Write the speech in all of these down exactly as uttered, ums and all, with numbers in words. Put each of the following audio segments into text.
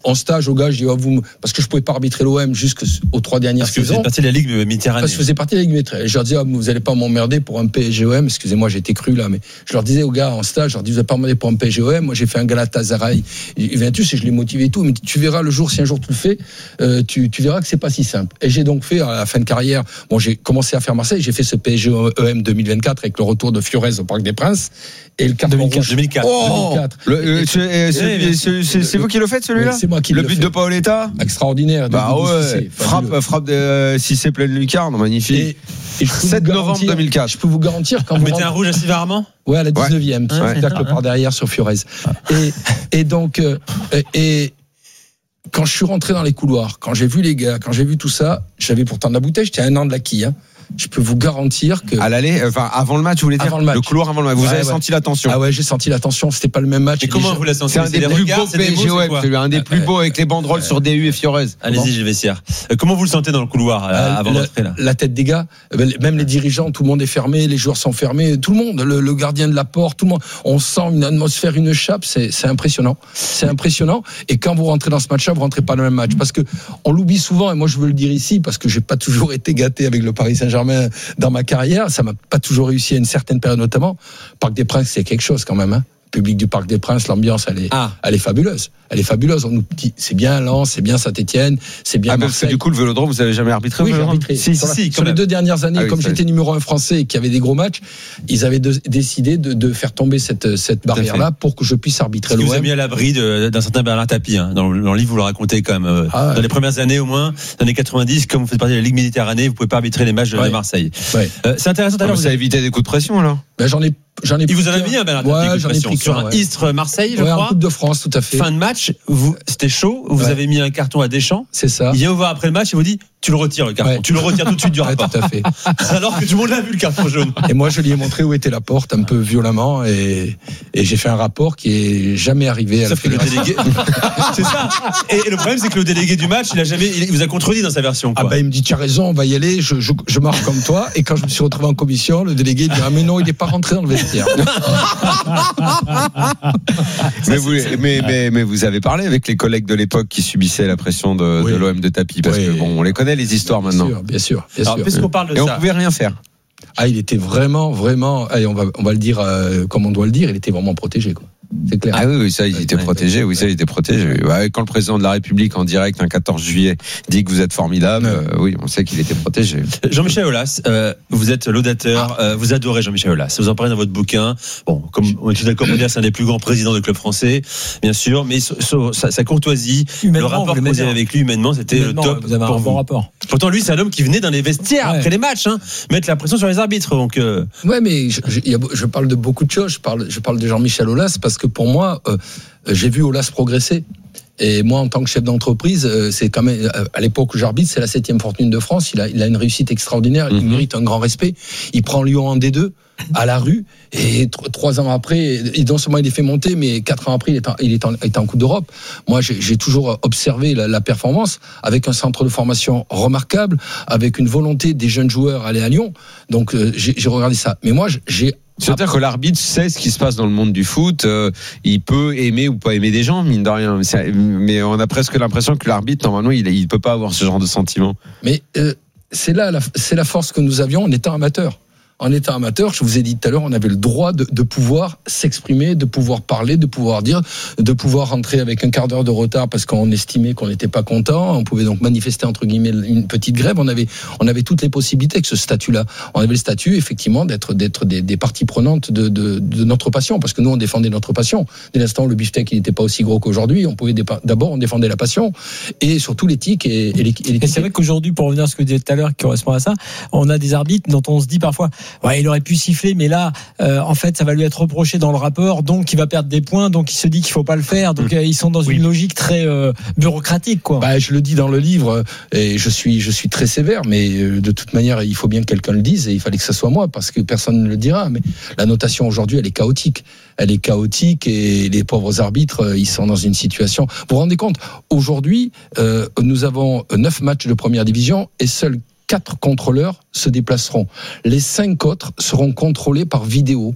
en stage aux gars, je dis, oh, vous, parce que je pouvais pas arbitrer l'O M jusqu'aux trois dernières parce que saisons. Vous faites partie de la Ligue Méditerranée. Parce que je faisais partie de la Ligue Méditerranée. Je leur disais, oh, vous allez pas m'emmerder pour un P S G O M. Excusez-moi, j'ai été cru là, mais je leur disais aux gars en stage, je leur disais, vous allez pas m'emmerder pour un P S G O M. Moi, j'ai fait un Galatasaray Juventus et je l'ai motivé et tout. Mais tu verras le jour, si un jour tu le fais, euh, tu, tu verras que c'est pas si simple. Et j'ai donc fait, à la fin de carrière, bon, j'ai commencé à faire Marseille, j'ai fait ce P S G O M deux mille vingt-quatre avec le retour de Fiorez au Parc des Princes et le carton rouge. deux mille quatre. Oh, deux mille quatre. Le, euh, c'est, euh, c'est, c'est, c'est, c'est vous qui le faites celui-là? Oui, c'est moi qui le le but fais. de Paoletta? Extraordinaire. Bah de, de, ouais, Cissé, frappe, frappe de Cissé pleine lucarne, magnifique. Et, et je peux sept vous novembre garantir- deux mille quatre. Je peux vous garantir quand Vous vous mettez un rentrez- rouge à Sivarman? Ouais, à la dix-neuvième, Ouais. petit Ouais, spectacle c'est ça, par derrière sur Fiorez. Et, et donc, euh, et quand je suis rentré dans les couloirs, quand j'ai vu les gars, quand j'ai vu tout ça, j'avais pourtant de la bouteille, j'étais à un an de la quille. Hein. Je peux vous garantir que. À l'aller, enfin avant le match, vous voulez dire? Avant le match. couloir avant le match. Vous Ouais, avez ouais. senti la tension? Ah ouais, j'ai senti la tension, c'était pas le même match. Et comment déjà- vous la sentez? C'est un des les plus regards, beaux c'est des P S mots, G c'est O M, quoi? celui un des plus beaux avec les banderoles sur D U et Fiorez. Allez-y, je vais essayer. Euh, Comment vous le sentez dans le couloir euh, Euh, avant la, d'entrer là? la tête des gars, euh, même les dirigeants, tout le monde est fermé, les joueurs sont fermés, tout le monde, le, le gardien de la porte, tout le monde. On sent une atmosphère, une chape, c'est, c'est impressionnant. C'est impressionnant. Et quand vous rentrez dans ce match-là, vous rentrez pas dans le même match. Parce que on l'oublie souvent, et moi je veux le dire ici, parce que j'ai pas toujours été gâté avec le Paris Saint-Germain dans ma carrière, ça m'a pas toujours réussi à une certaine période notamment. Parc des Princes, c'est quelque chose quand même, hein. Le public du Parc des Princes, l'ambiance, elle est, Ah. elle est fabuleuse. Elle est fabuleuse. On nous dit, c'est bien Lens, c'est bien Saint-Etienne, c'est bien Ah, parce que Marseille. du coup, le Vélodrome, vous avez jamais arbitré? Oui, au j'ai Vélodrome? arbitré. Si, sur si, la- si, sur quand les même. deux dernières années, Ah oui, comme ça, j'étais numéro un français et qu'il y avait des gros matchs, ils avaient de- décidé de, de faire tomber cette, cette barrière-là pour que je puisse arbitrer Parce que l'O vous avez M. mis à l'abri de- d'un certain Bernard Tapie. Hein. Dans, le, dans le livre, vous le racontez quand même. Euh, Ah ouais. Dans les premières années, au moins, dans les années quatre-vingt-dix, comme vous faites partie de la Ligue Méditerranée, vous pouvez pas arbitrer les matchs de, Ouais. de Marseille. Ouais. Euh, c'est intéressant. tout à Ah, l'heure, mais vous ça a avez- évité des coups de pression, alors? Ben, j'en ai, j'en ai Il vous pris en a qu'un. mis un Bernard Ouais, Tapie, j'en ai pression. pris sur qu'un, un ouais. Istres-Marseille, je Ouais, en crois. Coupe de France, tout à fait. Fin de match, vous, c'était chaud. Vous Ouais. avez mis un carton à Deschamps. C'est ça. Il vient vous voir après le match et vous dit tu le retires le carton. Ouais. Tu le retires tout de suite du Ouais, rapport. tout à fait. Alors que tout le monde l'a vu le carton jaune. Et moi, je lui ai montré où était la porte un peu violemment et, et j'ai fait un rapport qui est jamais arrivé à la Sauf que le fédération. délégué. C'est ça. Et, et le problème, c'est que le délégué du match, il a jamais, il vous a contredit dans sa version. Ah Quoi. bah il me dit tu as raison, on va y aller, je, je, je marche comme toi. Et quand je me suis retrouvé en commission, le délégué dit ah mais non, il n'est pas rentré dans le vestiaire. mais, vous, mais, mais, mais vous avez parlé avec les collègues de l'époque qui subissaient la pression de, Oui. de l'O M de Tapie, parce Oui. que bon, on les connaît les histoires Bien maintenant. sûr, bien sûr, bien Alors, sûr. puisqu'on parle de Et on ça. pouvait rien faire. Ah, il était vraiment, vraiment, allez, on va, on va le dire euh, comme on doit le dire, il était vraiment protégé, quoi. C'est clair. Ah oui, oui, ça, il était Ouais, protégé. Oui, ça, il était protégé. Ouais, quand le président de la République, en direct, un quatorze juillet, dit que vous êtes formidable, Ouais. euh, oui, on sait qu'il était protégé. Jean-Michel Aulas, euh, vous êtes l'audateur, euh, vous adorez Jean-Michel Aulas. Vous en parlez dans votre bouquin. Bon, comme on est tous d'accord pour dire, c'est un des plus grands présidents du club français, bien sûr, mais so- so- sa, sa courtoisie, Humainement, le rapport vous que l'aimez vous avez bien. avec lui humainement, c'était le Humainement, top vous avez un pour bon vous. rapport. Pourtant, lui, c'est un homme qui venait dans les vestiaires Ouais. après les matchs, hein, mettre la pression sur les arbitres. Donc, euh, Ouais, mais je, je, il y a- je parle de beaucoup de choses. Je parle, je parle de Jean-Michel Aulas parce que pour moi, euh, j'ai vu Aulas progresser. Et moi, en tant que chef d'entreprise, euh, c'est quand même euh, à l'époque où j'arbitre, c'est la septième fortune de France. Il a, il a une réussite extraordinaire. Il Mhm. mérite un grand respect. Il prend Lyon en D deux à la rue et tr- trois ans après, et non seulement il est fait monter, mais quatre ans après, il est en, il est en, il est en Coupe d'Europe. Moi, j'ai, j'ai toujours observé la, la performance avec un centre de formation remarquable, avec une volonté des jeunes joueurs à aller à Lyon. Donc, euh, j'ai, j'ai regardé ça. Mais moi, j'ai C'est-à-dire que l'arbitre sait ce qui se passe dans le monde du foot. Euh, il peut aimer ou pas aimer des gens, mine de rien. C'est- Mais on a presque l'impression que l'arbitre, normalement, il il peut pas avoir ce genre de sentiment. Mais euh, c'est là, la, c'est la force que nous avions en étant amateurs. En étant amateur, je vous ai dit tout à l'heure, on avait le droit de, de pouvoir s'exprimer, de pouvoir parler, de pouvoir dire, de pouvoir rentrer avec un quart d'heure de retard parce qu'on estimait qu'on n'était pas content. On pouvait donc manifester entre guillemets une petite grève. On avait, on avait toutes les possibilités avec ce statut-là. On avait le statut effectivement d'être, d'être des, des parties prenantes de, de, de notre passion, parce que nous on défendait notre passion. Dès l'instant où le beefsteak il n'était pas aussi gros qu'aujourd'hui, on pouvait dépa- d'abord on défendait la passion et surtout l'éthique et, et l'équipe. Et c'est vrai qu'aujourd'hui, pour revenir à ce que vous disiez tout à l'heure, qui correspond à ça, on a des arbitres dont on se dit parfois, ouais, il aurait pu siffler, mais là, euh, en fait, ça va lui être reproché dans le rapport, donc il va perdre des points, donc il se dit qu'il faut pas le faire. Donc euh, ils sont dans Oui. une logique très euh, bureaucratique, quoi. Bah, je le dis dans le livre, et je suis, je suis très sévère, mais euh, de toute manière, il faut bien que quelqu'un le dise, et il fallait que ce soit moi, parce que personne ne le dira. Mais la notation aujourd'hui, elle est chaotique. Elle est chaotique, et les pauvres arbitres, euh, ils sont dans une situation. Vous vous rendez compte, aujourd'hui, euh, nous avons neuf matchs de première division, et seuls quatre contrôleurs se déplaceront. Les cinq autres seront contrôlés par vidéo.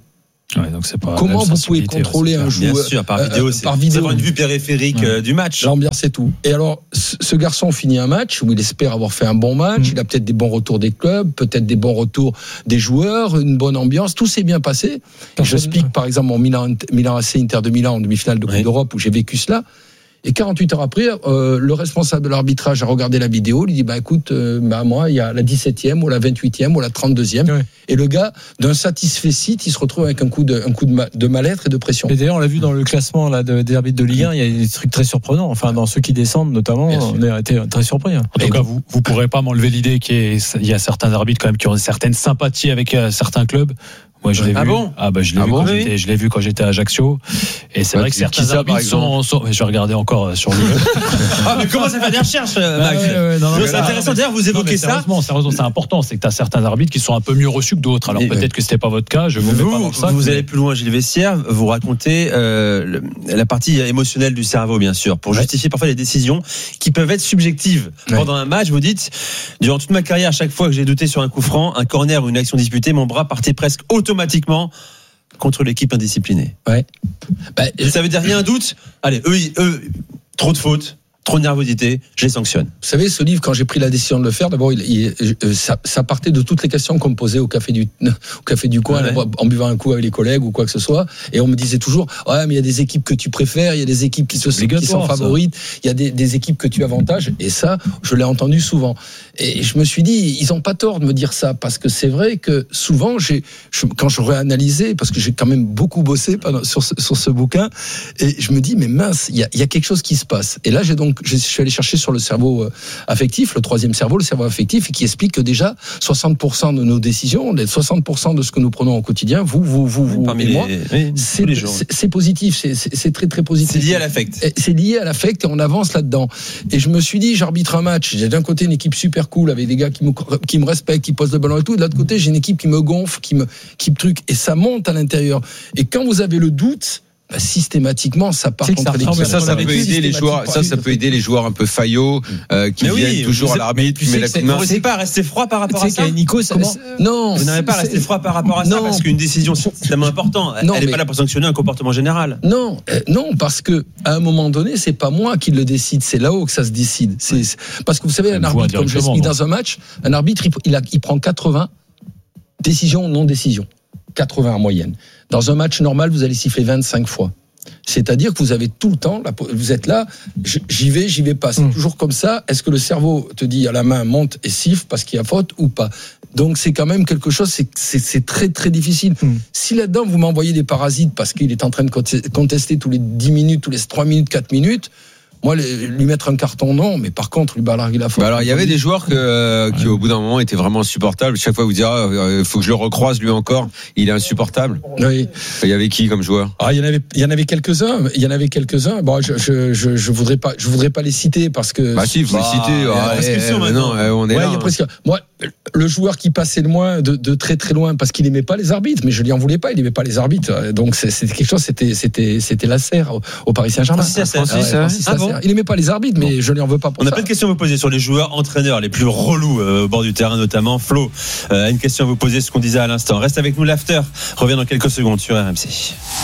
Ouais, donc c'est pas Comment vous pouvez sensibilité, contrôler ouais, un joueur Bien sûr, par vidéo, euh, c'est par vidéo. avoir une vue périphérique Ouais. euh, du match. L'ambiance et tout. Et alors, ce ce garçon finit un match où il espère avoir fait un bon match. Mmh. Il a peut-être des bons retours des clubs, peut-être des bons retours des joueurs, une bonne ambiance. Tout s'est bien passé. Je explique par exemple mon Milan, Milan A C Inter de Milan en demi-finale de Coupe Oui. d'Europe où j'ai vécu cela. Et quarante-huit heures après, euh, le responsable de l'arbitrage a regardé la vidéo. Il dit bah écoute, euh, bah moi il y a la dix-septième ou la vingt-huitième ou la trente-deuxième. Ouais. Et le gars, d'un satisfait site, il se retrouve avec un coup de, un coup de, ma- de mal-être et de pression. Et d'ailleurs, on l'a vu dans le classement là, de, des arbitres de Ligue un, il y a des trucs très surprenants. Enfin, dans ceux qui descendent notamment, Bien sûr. on a été très surpris. Hein. En tout Et cas, vous- vous vous pourrez pas m'enlever l'idée qu'il y, ait- il y a certains arbitres quand même qui ont une certaine sympathie avec euh, certains clubs. Moi, je l'ai Ah vu. bon Ah bah je l'ai Ah vu bon quand Oui. j'étais, je l'ai vu quand j'étais à Ajaccio. Et c'est Ouais, vrai que qui- certains qui ça, par arbitres sont, sont. Je vais regarder encore euh, sur le. Ah, mais comment ça fait des recherches, euh, Ah, Max ouais, ouais, non, non, C'est mais là- intéressant. D'ailleurs, vous Non, évoquez mais ça. sérieusement, sérieusement, c'est important. C'est que tu as certains arbitres qui sont un peu mieux reçus que d'autres. Alors Et- peut-être que c'était pas votre cas. Je vous, mets pas dans Vous, le sac. vous mais- allez plus loin, Gilles Vestiaire, vous racontez euh, le- la partie émotionnelle du cerveau, bien sûr, pour justifier parfois les décisions qui peuvent être subjectives. Ouais. Pendant un match, vous dites, durant toute ma carrière, à chaque fois que j'ai douté sur un coup franc, un corner ou une action disputée, mon bras partait presque automatiquement contre l'équipe indisciplinée. Ouais. Bah, Et ça veut dire, il y a un doute, allez, eux, ils- eux trop de fautes, trop de nervosité, je les sanctionne. Vous savez, ce livre, quand j'ai pris la décision de le faire, d'abord, il, il- euh, ça, ça partait de toutes les questions qu'on me posait au café du, au café du coin, Ouais. en buvant un coup avec les collègues ou quoi que ce soit. Et on me disait toujours, ouais, mais il y a des équipes que tu préfères, il y a des équipes qui, se, qui sont obligatoire, ça. favorites, il y a des, des équipes que tu avantages. Et ça, je l'ai entendu souvent. Et je me suis dit, ils ont pas tort de me dire ça, parce que c'est vrai que souvent, j'ai, je, quand je réanalysais, parce que j'ai quand même beaucoup bossé pendant, sur, ce, sur ce bouquin, et je me dis, mais mince, il y a, il y a quelque chose qui se passe. Et là, j'ai donc, je suis allé chercher sur le cerveau affectif, le troisième cerveau, le cerveau affectif, et qui explique que déjà soixante pour cent de nos décisions, soixante pour cent de ce que nous prenons au quotidien, vous, vous, vous, vous Parmi et les, moi, oui, c'est, tous les jours. c'est, c'est positif, c'est, c'est, c'est très très positif. C'est lié à l'affect. Et c'est lié à l'affect et on avance là-dedans. Et je me suis dit, j'arbitre un match, j'ai d'un côté une équipe super cool avec des gars qui me, qui me respectent, qui posent le ballon et tout, et de l'autre côté j'ai une équipe qui me gonfle, qui me, qui me truc, et ça monte à l'intérieur. Et quand vous avez le doute, bah, systématiquement ça part C'est que contre ça l'équipe. ressemble Mais ça, ça Avec peut aider les joueurs. Ça, ça peut aider les joueurs un peu faillots euh, qui Mais oui, viennent toujours vous à l'arbitre, tu qui sais met la que coup de c'est- main. Vous n'arrivez pas à rester froid par Tu rapport à sais ça qu'il y a Nico, ça- Comment Non, Vous n'arrivez pas à c'est- rester froid par rapport à ça Non. parce qu'une décision c'est tellement important. Elle Non, n'est mais- pas là pour sanctionner un comportement général. Non, euh, non, parce que à un moment donné, c'est pas moi qui le décide, c'est là-haut que ça se décide. C'est, c'est- parce que vous savez, Ça un le voit arbitre, comme je directement, l'explique donc. dans un match, un arbitre, il, il, a- il prend quatre-vingts décisions, non décisions, quatre-vingts en moyenne. Dans un match normal, vous allez siffler vingt-cinq fois. C'est-à-dire que vous avez tout le temps, la- vous êtes là, je- j'y vais, j'y vais pas. C'est Mm. toujours comme ça. Est-ce que le cerveau te dit à la main monte et siffle parce qu'il y a faute ou pas? Donc c'est quand même quelque chose, c'est, c'est, c'est très très difficile. Mm. Si là-dedans vous m'envoyez des parasites parce qu'il est en train de contester tous les dix minutes, tous les trois minutes, quatre minutes, moi les- lui mettre un carton non, mais par contre lui balarguer la faute. Bah alors il y avait des joueurs que, euh, qui au bout d'un moment étaient vraiment insupportables. Chaque fois vous dire ah, euh, faut que je le recroise lui encore, il est insupportable. Oui. Il y avait qui comme joueur? Ah, il y en avait, il y en avait quelques-uns. Il y en avait quelques-uns. Bon, je, je, je, je voudrais pas, je voudrais pas les citer parce que. Bah si, vous le Bah, citez. il y a la Ah, prescription eh, mais maintenant. non, eh, on est Ouais, là. il y a presque. Moi, le joueur qui passait le moins de, de très très loin parce qu'il aimait pas les arbitres, mais je lui en voulais pas. Il aimait pas les arbitres. Donc c'est- c'était quelque chose. C'était c'était c'était Lasser au, au Paris Saint-Germain. Francis Lasser. Ah ouais, Francis, hein Francis Ah bon Lasser. Il aimait pas les arbitres, mais je lui en veux pas pour On a ça. plein de questions à vous poser sur les joueurs entraîneurs les plus relous euh, au bord du terrain, notamment Flo. Euh, une question à vous poser, ce qu'on disait à l'instant. Reste avec nous, l'after revient dans quelques secondes sur R M C.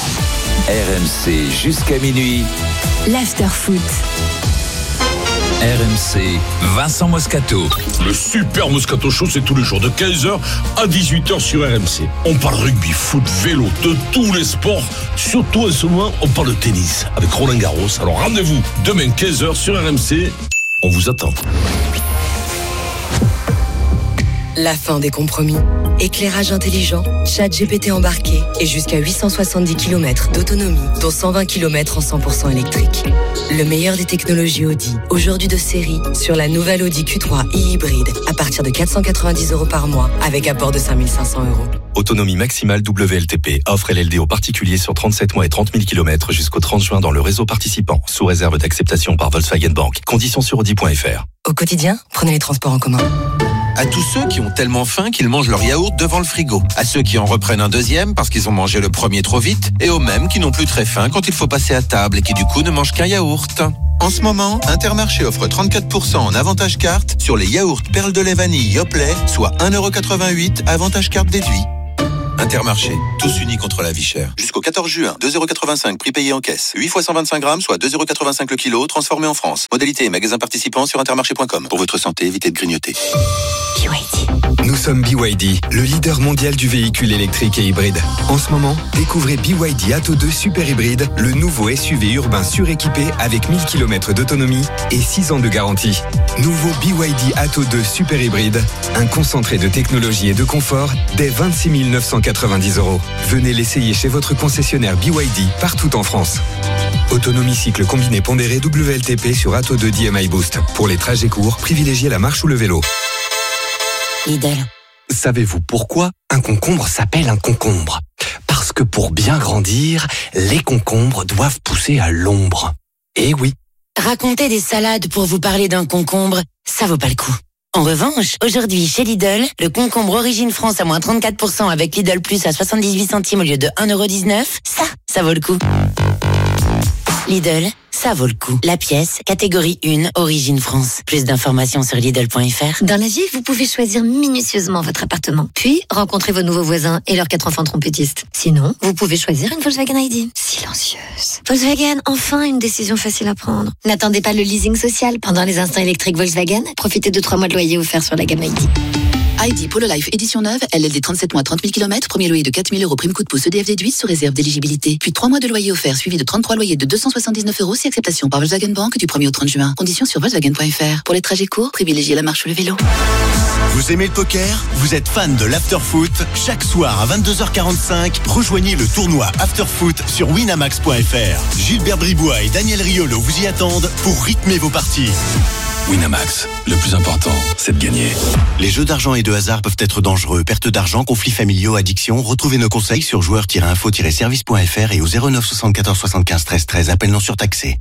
R M C jusqu'à minuit. L'after-foot. R M C, Vincent Moscato. Le Super Moscato Show, c'est tous les jours de quinze heures à dix-huit heures sur R M C. On parle rugby, foot, vélo, de tous les sports. Surtout en ce moment, on parle tennis avec Roland Garros. Alors rendez-vous demain quinze heures sur R M C. On vous attend. La fin des compromis. Éclairage intelligent, chat G P T embarqué et jusqu'à huit cent soixante-dix kilomètres d'autonomie, dont cent vingt kilomètres en cent pour cent électrique. Le meilleur des technologies Audi, aujourd'hui de série, sur la nouvelle Audi Q trois e-hybride, à partir de quatre cent quatre-vingt-dix euros par mois, avec apport de cinq mille cinq cents euros. Autonomie maximale W L T P. Offre L L D aux particuliers sur trente-sept mois et trente mille kilomètres jusqu'au trente juin dans le réseau participant, sous réserve d'acceptation par Volkswagen Bank. Conditions sur audi point f r. Au quotidien, prenez les transports en commun. À tous ceux qui ont tellement faim qu'ils mangent leur yaourt devant le frigo. À ceux qui en reprennent un deuxième parce qu'ils ont mangé le premier trop vite. Et aux mêmes qui n'ont plus très faim quand il faut passer à table et qui du coup ne mangent qu'un yaourt. En ce moment, Intermarché offre trente-quatre pour cent en avantage carte sur les yaourts perles de lait vanille Yoplait, soit un euro quatre-vingt-huit avantage carte déduit. Intermarché, tous unis contre la vie chère. Jusqu'au quatorze juin, deux euros quatre-vingt-cinq prix payé en caisse. huit fois cent vingt-cinq grammes, soit deux euros quatre-vingt-cinq le kilo, transformé en France. Modalité et magasins participants sur intermarché point com. Pour votre santé, évitez de grignoter. B Y D. Nous sommes B Y D, le leader mondial du véhicule électrique et hybride. En ce moment, découvrez B Y D Atto deux Super Hybride, le nouveau S U V urbain suréquipé avec mille kilomètres d'autonomie et six ans de garantie. Nouveau B Y D Atto deux Super Hybride, un concentré de technologie et de confort dès vingt-six mille neuf cent quatre-vingt-dix euros. Venez l'essayer chez votre concessionnaire B Y D partout en France. Autonomie cycle combiné pondéré W L T P sur Atto deux D M I Boost. Pour les trajets courts, privilégiez la marche ou le vélo. Lidl. Savez-vous pourquoi un concombre s'appelle un concombre ? Parce que pour bien grandir, les concombres doivent pousser à l'ombre. Eh oui. Raconter des salades pour vous parler d'un concombre, ça vaut pas le coup. En revanche, aujourd'hui, chez Lidl, le concombre Origine France à moins trente-quatre pour cent avec Lidl Plus à soixante-dix-huit centimes au lieu de un euro dix-neuf, ça, ça vaut le coup. Lidl, ça vaut le coup. La pièce, catégorie un, Origine France. Plus d'informations sur Lidl point F R. Dans la vie, vous pouvez choisir minutieusement votre appartement, puis rencontrer vos nouveaux voisins et leurs quatre enfants trompettistes. Sinon, vous pouvez choisir une Volkswagen I D. Silencieuse. Volkswagen, enfin une décision facile à prendre. N'attendez pas le leasing social. Pendant les instants électriques Volkswagen, profitez de trois mois de loyer offerts sur la gamme I D. I D Polo Life édition neuve, L L D trente-sept mois, trente mille kilomètres, premier loyer de quatre mille euros, prime coup de pouce E D F déduit sous réserve d'éligibilité. Puis trois mois de loyer offert suivi de trente-trois loyers de deux cent soixante-dix-neuf euros si acceptation par Volkswagen Bank du premier au trente juin. Conditions sur Volkswagen point F R. Pour les trajets courts, privilégiez la marche ou le vélo. Vous aimez le poker ? Vous êtes fan de l'afterfoot ? Chaque soir à vingt-deux heures quarante-cinq, rejoignez le tournoi Afterfoot sur winamax point F R. Gilbert Bribois et Daniel Riolo vous y attendent pour rythmer vos parties. Winamax, le plus important, c'est de gagner. Les jeux d'argent et de hasard peuvent être dangereux. Perte d'argent, conflits familiaux, addiction. Retrouvez nos conseils sur joueurs tiret info tiret service point F R et au zéro neuf soixante-quatorze soixante-quinze treize treize. Appel non surtaxé.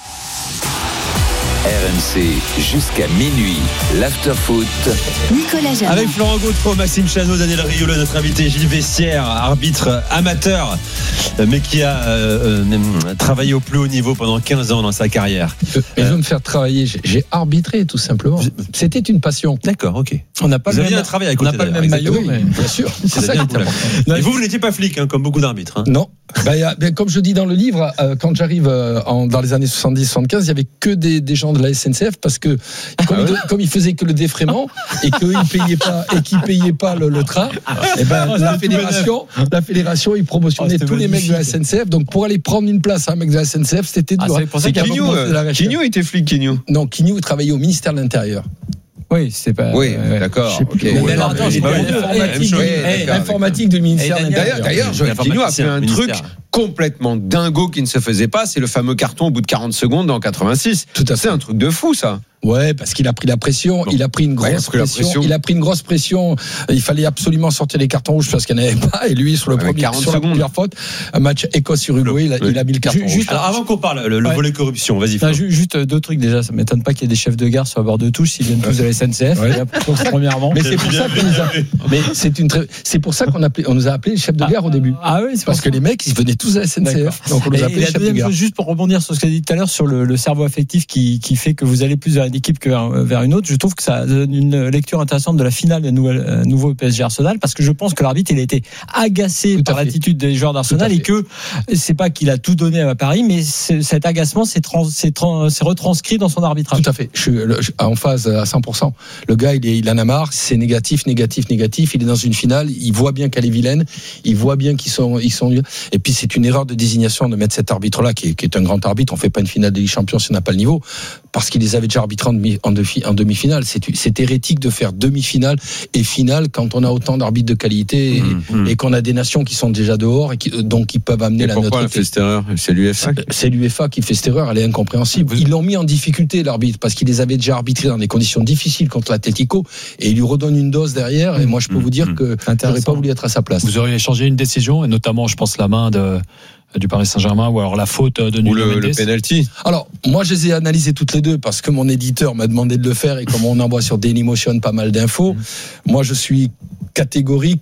R M C jusqu'à minuit, l'afterfoot. Nicolas Jamin. Avec Florent Gautreau, Maxime Chano, Daniel Riolo, notre invité Gilles Vestiaire, arbitre amateur, mais qui a euh, euh, travaillé au plus haut niveau pendant quinze ans dans sa carrière. Et je veux me faire travailler. J'ai, j'ai arbitré tout simplement. C'était une passion. D'accord, ok. On n'a pas vous le avez même, travaillé à on n'a pas le même maillot, oui, mais bien sûr. C'est ça qui est important. Et vous, vous n'étiez pas flic, hein, comme beaucoup d'arbitres. Hein. Non. Ben, y a, ben, comme je dis dans le livre, euh, quand j'arrive euh, en, dans les années soixante-dix soixante-quinze, il y avait que des, des gens de la S N C F parce que comme, ah ouais. ils, comme ils faisaient que le défraiement et qu'ils payaient pas et qu'ils payaient pas le, le train, et ben oh, la fédération, la fédération, ils promotionnait oh, tous les mecs de la S N C F. Donc pour aller prendre une place à un mec de la S N C F, c'était dur. Ah, c'est pour ça Quignou était flic, Quignou. Non, Quignou travaillait au ministère de l'Intérieur. Oui, c'est pas. Oui, euh, d'accord. Okay. Mais alors, attends, j'ai pas l'informatique, hey, l'informatique du ministère. D'ailleurs, d'ailleurs, Joël Quignou a fait un truc complètement dingo qui ne se faisait pas. C'est le fameux carton au bout de quarante secondes en quatre-vingt-six. Tout à fait. C'est un truc de fou, ça. Ouais, parce qu'il a pris la pression, bon. il a pris une grosse ouais, il pression, pression, il a pris une grosse pression. Il fallait absolument sortir les cartons rouges parce qu'il n'y en avait pas. Et lui, sur le premier, sur la première faute, un match Écosse-Uruguay, il, il a mis le carton rouge. Alors, avant qu'on parle, le, le ouais. volet corruption, vas-y. Non, juste deux trucs déjà. Ça m'étonne pas qu'il y ait des chefs de gare sur la bord de touche s'ils viennent tous de la S N C F. Ouais. Premièrement. Mais c'est pour ça qu'on nous a, mais c'est une, c'est pour ça qu'on a, on nous a appelé les chefs de gare au début. Ah oui, c'est parce que les mecs, ils venaient tous à la S N C F. Donc on nous a appelé les chefs de gare. Juste pour rebondir sur ce qu'a dit tout à l'heure sur le, le cerveau affectif qui, qui fait que vous allez plus vers une équipe que vers une autre, je trouve que ça donne une lecture intéressante de la finale de nouvelle, nouveau P S G Arsenal, parce que je pense que l'arbitre il a été agacé tout par l'attitude des joueurs d'Arsenal et que c'est pas qu'il a tout donné à Paris, mais cet agacement s'est, trans, s'est, trans, s'est retranscrit dans son arbitrage. Tout à fait, je suis en phase à cent pour cent. Le gars il, est, il en a marre, c'est négatif, négatif, négatif, il est dans une finale, il voit bien qu'elle est vilaine, il voit bien qu'ils sont, ils sont, et puis c'est une erreur de désignation de mettre cet arbitre là qui est, qui est un grand arbitre. On fait pas une finale de Ligue des Champions si on n'a pas le niveau, parce qu'il les avait déjà arbitrés en, demi, en, demi, en demi-finale. C'est, c'est hérétique de faire demi-finale et finale quand on a autant d'arbitres de qualité et, mmh, et qu'on a des nations qui sont déjà dehors et qui, donc qui peuvent amener et la neutralité. Pourquoi neutralité. Elle fait cette erreur ? C'est l'U E F A. C'est l'U E F A qui fait cette erreur. Elle est incompréhensible. Ils l'ont mis en difficulté l'arbitre parce qu'il les avait déjà arbitrés dans des conditions difficiles contre l'Atlético et il lui redonne une dose derrière. Et moi, je peux mmh, vous dire que j'aurais pas voulu être à sa place. Vous auriez changé une décision et notamment, je pense, la main de du Paris Saint-Germain ou alors la faute de Nuno Mendes. Ou le, le penalty. Alors, moi, je les ai analysées toutes les deux parce que mon éditeur m'a demandé de le faire et comme on envoie sur Dailymotion pas mal d'infos, mmh. moi, je suis catégorique.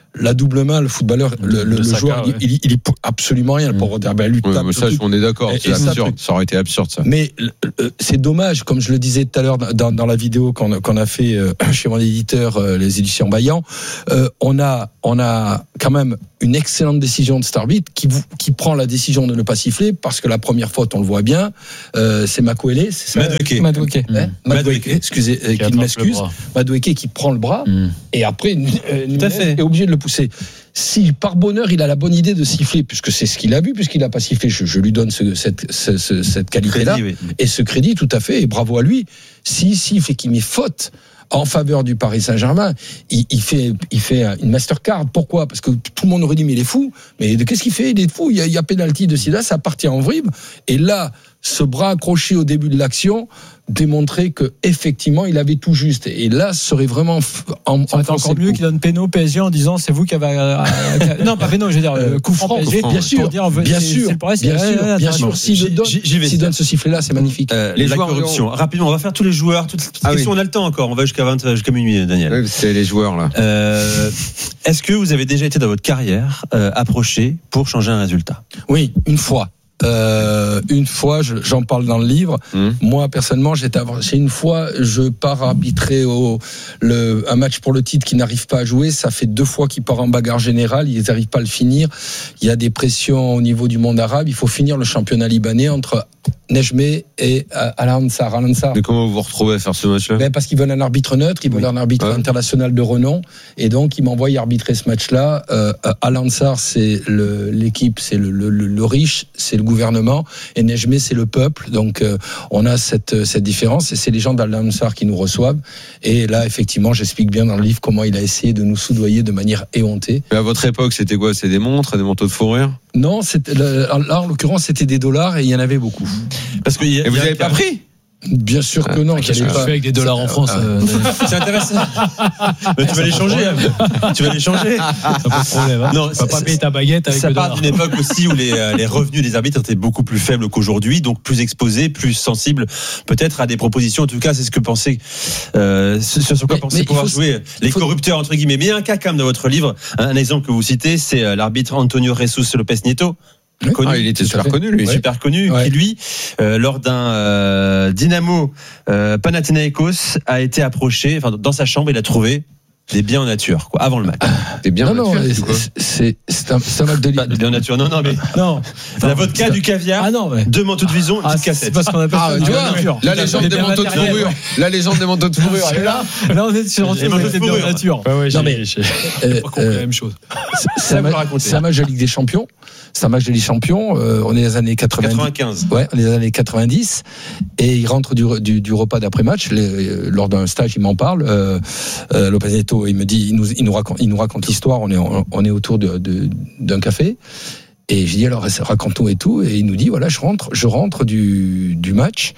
la double main, le footballeur, le, le, le, le Saka, joueur, ouais. il, il, il est absolument rien. Le pauvre Derby, lui tape. Ouais, ça, on est d'accord. C'est absurde. Ça aurait été absurde, ça. Mais euh, c'est dommage, comme je le disais tout à l'heure dans, dans la vidéo qu'on, qu'on a fait euh, chez mon éditeur, euh, les éditions Vaillant, euh, on a, on a quand même une excellente décision de cet arbitre qui, qui prend la décision de ne pas siffler parce que la première faute, on le voit bien, euh, c'est Makwele, c'est ça. Madueke. Madueke. Mmh. Hein Madueke, excusez, euh, qu'il m'excuse. Madueke qui prend le bras mmh. et après, euh, Nunez est obligé de le pousser. Si par bonheur il a la bonne idée de siffler, puisque c'est ce qu'il a vu, puisqu'il n'a pas sifflé, je, je lui donne ce, cette, ce, ce, cette qualité-là crédit, oui. et ce crédit, tout à fait, et bravo à lui. S'il siffle et qu'il met faute en faveur du Paris Saint-Germain, il, il fait, il fait une Mastercard. Pourquoi ? Parce que tout le monde aurait dit mais il est fou. Mais qu'est-ce qu'il fait ? Il est fou. Il y a, il y a pénalty de Sida, ça partit en vrille. Et là, ce bras accroché au début de l'action démontrer que effectivement il avait tout juste, et là ce serait vraiment en, ça en encore mieux qu'il donne péno P S G en disant c'est vous qui avez euh, non pas péno, je veux dire euh, coup franc P S G, bien sûr, dire, bien c'est, sûr, c'est le bien sûr, bien, bien sûr. S'il donne, s'il donne ce sifflet là, c'est magnifique. Euh, les la joueurs, corruption. On... Rapidement, on va faire tous les joueurs. Toutes les ah questions, oui. On a le temps encore. On va jusqu'à vingt, jusqu'à minuit, Daniel. Oui, c'est les joueurs là. Euh, est-ce que vous avez déjà été dans votre carrière euh, approché pour changer un résultat ? Oui, une fois. Euh, une fois, je, j'en parle dans le livre. Mmh. Moi, personnellement, j'étais avancé une fois. Je pars arbitrer au, le, un match pour le titre qui n'arrive pas à jouer. Ça fait deux fois qu'il part en bagarre générale. Ils n'arrivent pas à le finir. Il y a des pressions au niveau du monde arabe. Il faut finir le championnat libanais entre Nejmeh et euh, Al-Ansar. Al-Ansar. Mais comment vous vous retrouvez à faire ce match-là ? Ben parce qu'ils veulent un arbitre neutre, ils veulent oui. un arbitre ouais. international de renom, et donc ils m'envoient arbitrer ce match-là. Euh, Al-Ansar, c'est le, l'équipe, c'est le, le, le, le riche, c'est le gouvernement, et Nejmeh, c'est le peuple. Donc euh, on a cette, cette différence, et c'est les gens d'Al-Ansar qui nous reçoivent. Et là, effectivement, j'explique bien dans le livre comment il a essayé de nous soudoyer de manière éhontée. Mais à votre époque, c'était quoi ? C'est des montres, des manteaux de fourrure ? Non, c'était, là, en l'occurrence, c'était des dollars, et il y en avait beaucoup. Parce que y a, et vous n'avez pas pris ? Bien sûr que non. Qu'est-ce que tu fais avec des dollars en France ? euh, C'est intéressant. Mais tu vas les changer. Hein. Tu vas les changer. Pas de problème. Hein. Non, tu vas pas payer ta baguette avec ça le part dollar. d'une époque aussi où les, les revenus des arbitres étaient beaucoup plus faibles qu'aujourd'hui, donc plus exposés, plus sensibles peut-être à des propositions. En tout cas, c'est ce que pensait, euh, sur ce quoi pensaient pouvoir faut, jouer les faut... corrupteurs entre guillemets. Mais il y a un cas quand même dans votre livre, un exemple que vous citez, c'est l'arbitre Antonio Jesus Lopez Nieto. Connu, ah, il était super connu, lui. Super connu, ouais. Qui lui, euh, lors d'un euh, Dynamo euh, Panathinaikos, a été approché. Enfin, dans sa chambre, il a trouvé des biens en nature, quoi, avant le match. Des biens non, en nature. Non, c'est, c'est, un, c'est un match de ligue. Des biens en nature. Non, non, mais non. La vodka, ça. Du caviar, ah, non, mais... deux manteaux de vison, une ah, petite cassette. C'est pas ce qu'on appelle ah, ça. Tu vois, nature. La légende des, des manteaux de fourrure. Ouais. La légende des manteaux de fourrure. Elle est là. Là, on est sur des manteaux de fourrure nature. Ouais, ouais, non, mais c'est pas la même chose. C'est un match de Ligue des Champions. C'est un match de Ligue des Champions. Euh, on est dans les années quatre-vingt-dix. quatre-vingt-quinze. Ouais, on est dans les années quatre-vingt-dix. Et il rentre du, du, du repas d'après-match. Les, lors d'un stage, il m'en parle. Euh, euh, Lopez Nieto, il me dit, il nous, il nous raconte, il nous raconte l'histoire. On est, on, on est autour de, de, d'un café. Et j'ai dit alors raconte-nous et tout. Et il nous dit voilà, je rentre, je rentre du, du match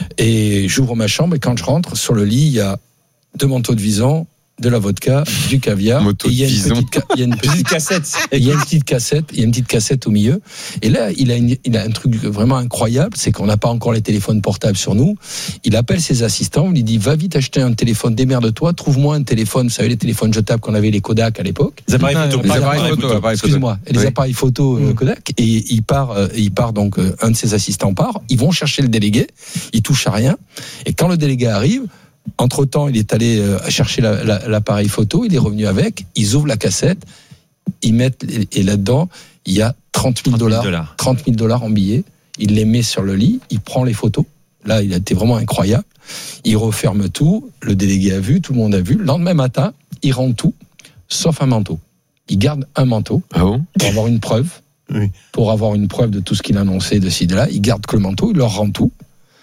et j'ouvre ma chambre. Et quand je rentre sur le lit, il y a deux manteaux de vison, de la vodka, du caviar, et il y a une petite, il y a une petite cassette, il y a une petite cassette, il y a une petite cassette au milieu. Et là, il a, une, il a un truc vraiment incroyable, c'est qu'on n'a pas encore les téléphones portables sur nous. Il appelle ses assistants, il lui dit va vite acheter un téléphone, démerde-toi, trouve-moi un téléphone. Vous savez les téléphones jetables qu'on avait, les Kodak à l'époque. Les appareils photo, les appareils photo, photo, photo. Excuse-moi, les oui. appareils photo euh, Kodak. Et il part, euh, il part donc euh, un de ses assistants part. Ils vont chercher le délégué, il touche à rien. Et quand le délégué arrive. Entre-temps, il est allé euh, chercher la, la, l'appareil photo, il est revenu avec, ils ouvrent la cassette, ils mettent, et là-dedans, il y a trente mille dollars, trente mille dollars en billets, il les met sur le lit, il prend les photos, là, il a été vraiment incroyable, il referme tout, le délégué a vu, tout le monde a vu, le lendemain matin, il rend tout, sauf un manteau. Il garde un manteau, ah bon pour avoir une preuve, oui. pour avoir une preuve de tout ce qu'il a annoncé de ci, de là, il garde que le manteau, il leur rend tout,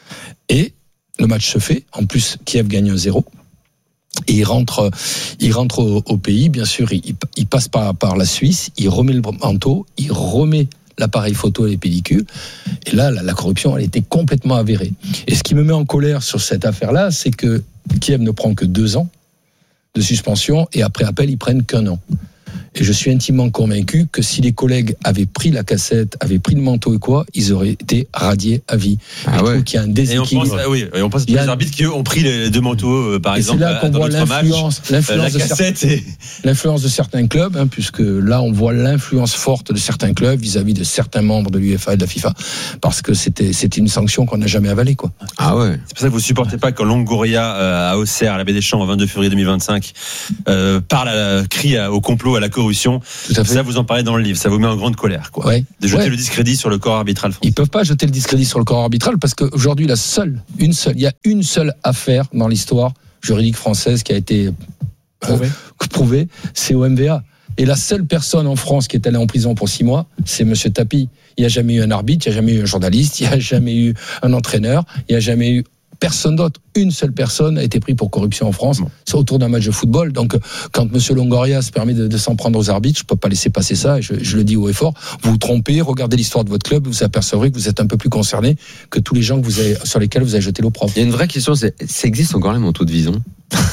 et le match se fait. En plus, Kiev gagne un zéro. Et il rentre, il rentre au, au pays. Bien sûr, il, il passe par, par la Suisse. Il remet le manteau. Il remet l'appareil photo et les pellicules. Et là, la, la corruption, elle était complètement avérée. Et ce qui me met en colère sur cette affaire-là, c'est que Kiev ne prend que deux ans de suspension. Et après appel, ils prennent qu'un an. Et je suis intimement convaincu que si les collègues avaient pris la cassette, avaient pris le manteau et quoi, ils auraient été radiés à vie. Ah je ouais. trouve qu'il y a un déséquilibre. Et on pense, oui, et on pense à tous les arbitres qui eux, ont pris les deux manteaux, euh, par et exemple, c'est là qu'on dans voit notre l'influence, match. l'influence, la de cassette certains, et... l'influence de certains clubs, hein, puisque là on voit l'influence forte de certains clubs vis-à-vis de certains membres de l'UEFA et de la FIFA, parce que c'était c'était une sanction qu'on n'a jamais avalée, quoi. Ah ouais. C'est pour ça que vous supportez pas quand Longoria euh, à Auxerre, à la Baie des Champs, au vingt-deux février deux mille vingt-cinq, euh, parle, à, crie à, au complot, à la corruption. Tout à fait. Ça, vous en parlez dans le livre. Ça vous met en grande colère, quoi. Ouais. De jeter ouais. le discrédit sur le corps arbitral français. Ils peuvent pas jeter le discrédit sur le corps arbitral parce qu'aujourd'hui, la seule, une seule, il y a une seule affaire dans l'histoire juridique française qui a été euh, prouvée, prouvée, c'est au M V A. Et la seule personne en France qui est allée en prison pour six mois, c'est Monsieur Tapie. Il n'y a jamais eu un arbitre, il n'y a jamais eu un journaliste, il n'y a jamais eu un entraîneur, il n'y a jamais eu personne d'autre. Une seule personne a été prise pour corruption en France. C'est autour d'un match de football. Donc, quand Monsieur Longoria se permet de, de s'en prendre aux arbitres, je ne peux pas laisser passer ça. Et je, je le dis haut et fort. Vous vous trompez, regardez l'histoire de votre club, vous apercevrez que vous êtes un peu plus concerné que tous les gens que vous avez, sur lesquels vous avez jeté l'opprobre. Il y a une vraie question, c'est, ça existe encore les manteaux de vison?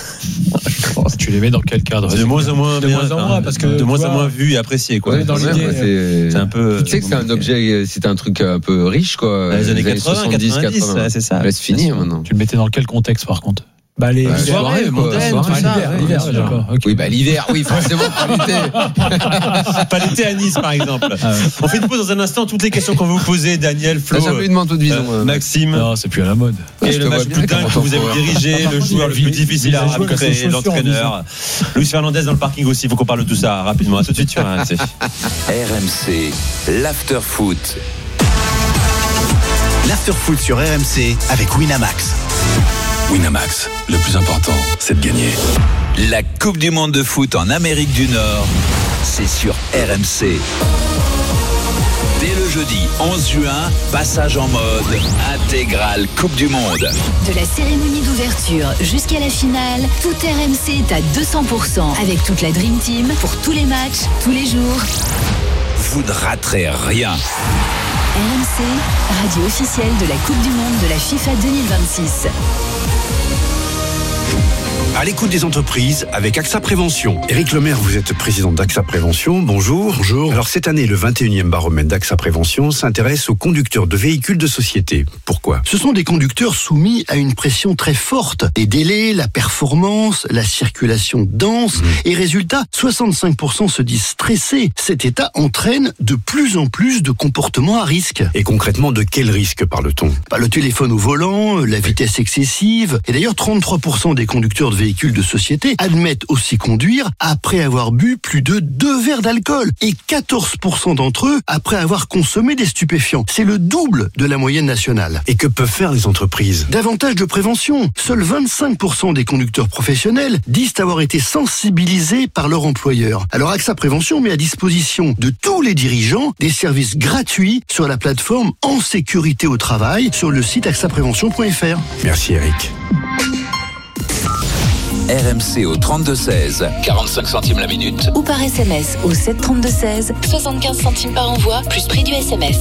Tu les mets dans quel cadre? De moins en moins, de bien, moins en moins, parce que de moins vois, en moins vu et apprécié, quoi. Ouais, dans l'idée, ouais, c'est... c'est un peu. Tu sais que c'est un objet, c'est un truc un peu riche, quoi. Les années quatre-vingts, soixante-dix, quatre-vingt-dix, quatre-vingts. ouais, c'est ça. Laisse finir maintenant. Tu le mettais dans quel contexte par contre? Bah, les bah, soirées, soirées, mondaines, quoi, tout ça. l'hiver, Ouais, l'hiver, ouais, d'accord. ouais. Oui, bah l'hiver, oui, forcément, pas l'été. Pas l'été à Nice, par exemple. Ah ouais. On fait une pause dans un instant. Toutes les questions qu'on va vous poser, Daniel, Flo, T'as jamais eu de manteau de vison, euh, euh, Maxime. Non, c'est plus à la mode. Et je le te match vois plus bien dingue que comment vous t'en avez dirigé, le joueur le plus difficile à arbitrer, l'entraîneur. Luis Fernandez dans le parking aussi. Il faut qu'on parle de tout ça rapidement. À tout de suite sur R M C. R M C, l'after-foot. L'after-foot sur R M C avec Winamax. Winamax, le plus important, c'est de gagner. La Coupe du Monde de foot en Amérique du Nord, c'est sur R M C. Dès le jeudi onze juin, passage en mode intégrale Coupe du Monde. De la cérémonie d'ouverture jusqu'à la finale, tout R M C est à deux cents pour cent avec toute la Dream Team pour tous les matchs, tous les jours. Vous ne raterez rien. R M C, radio officielle de la Coupe du Monde de la FIFA deux mille vingt-six. À l'écoute des entreprises avec AXA Prévention. Éric Lemaire, vous êtes président d'AXA Prévention. Bonjour. Bonjour. Alors cette année, le vingt et unième baromètre d'AXA Prévention s'intéresse aux conducteurs de véhicules de société. Pourquoi ? Ce sont des conducteurs soumis à une pression très forte. Les délais, la performance, la circulation dense. Mmh. Et résultat, soixante-cinq pour cent se disent stressés. Cet état entraîne de plus en plus de comportements à risque. Et concrètement, de quel risque parle-t-on ? Bah, le téléphone au volant, la vitesse excessive. Et d'ailleurs, trente-trois pour cent des conducteurs de véhicules de société admettent aussi conduire après avoir bu plus de deux verres d'alcool et quatorze pour cent d'entre eux après avoir consommé des stupéfiants. C'est le double de la moyenne nationale. Et que peuvent faire les entreprises ? Davantage de prévention. Seuls vingt-cinq pour cent des conducteurs professionnels disent avoir été sensibilisés par leur employeur. Alors AXA Prévention met à disposition de tous les dirigeants des services gratuits sur la plateforme En Sécurité au Travail sur le site axa prévention point f r. Merci Eric. R M C au trente-deux seize, quarante-cinq centimes la minute. Ou par S M S au sept trente-deux seize, soixante-quinze centimes par envoi, plus prix du S M S.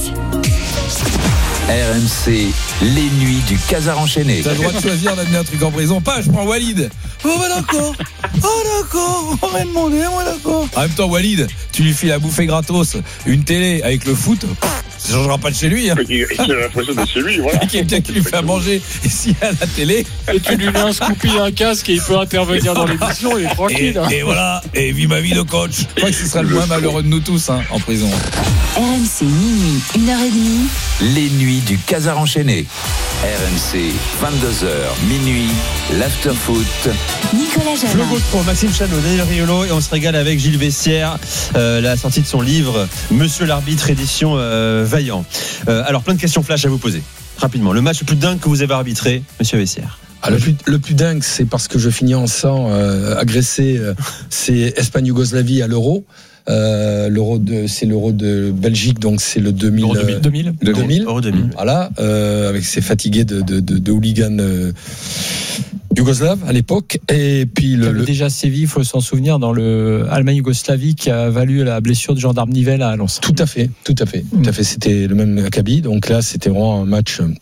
R M C, les nuits du Casar enchaîné. T'as le droit de choisir d'amener un truc en prison. Pas, je prends Walid. Oh bah d'accord. Oh d'accord. On va demander, moi d'accord. En même temps, Walid, tu lui files à bouffer gratos une télé avec le foot. Ça changera pas de chez lui. Hein. Il a l'impression de chez lui, voilà. Et quelqu'un qui lui fait à manger ici à la télé. Et tu lui mets un Scoopy et un casque et il peut intervenir dans l'émission, il est tranquille. Et, hein. et voilà, et vive ma vie de coach. Je crois que ce sera le moins malheureux de nous tous hein, en prison. R M C minuit, une heure trente. Les nuits du Casar enchaîné. R M C, vingt-deux heures, minuit, l'after-foot. Nicolas Jamin. Flo Gautreau, Maxime Chanot, Daniel Riolo et on se régale avec Gilles Vessière, euh, la sortie de son livre Monsieur l'arbitre, édition euh, Vaillant. Euh, alors plein de questions flash à vous poser. Rapidement, le match le plus dingue que vous avez arbitré, Monsieur Vessière. Ah, le, plus, le plus dingue, c'est parce que je finis en sang euh, agressé, euh, c'est Espagne-Yougoslavie à l'Euro. Euh, l'euro de, c'est l'euro de Belgique, donc c'est le deux mille. Euro deux mille. deux mille. deux mille. Euro deux mille. Voilà, euh, avec ces fatigués de, de, de, de hooligans euh, yougoslaves à l'époque. Et puis le, le... déjà sévi, il faut s'en souvenir, dans le Allemagne-Yougoslavie qui a valu la blessure du gendarme Nivelle à Lens. Tout à fait, tout à fait, tout à fait. C'était le même acabit. Donc là, c'était vraiment un match